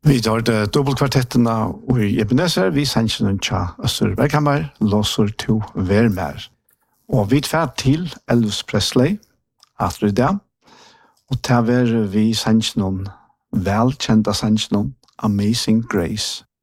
Vi tar det dobbeltkvartettene i Ebenezer, vi sender noen tja Øster Berghammer, låser to Vermeer. Og vi tar til Elvis Presley, etter det, og tar vi sender noen velkjente sender noen Amazing Grace.